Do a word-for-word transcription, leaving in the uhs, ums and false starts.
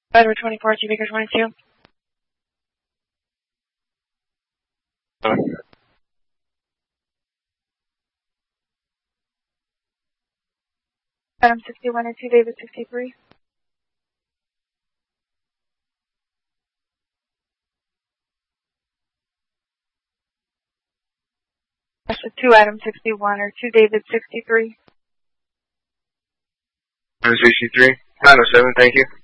Edward twenty-four, G Baker twenty-two. Seven. Adam sixty-one and two, David sixty-three. That's a two, Adam sixty-one or two, David sixty-three. Adam sixty-three. nine oh seven, thank you.